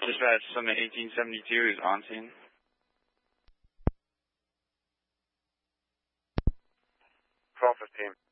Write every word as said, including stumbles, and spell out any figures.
Dispatch, Summit eighteen seventy-two is on scene. twelve fifteen.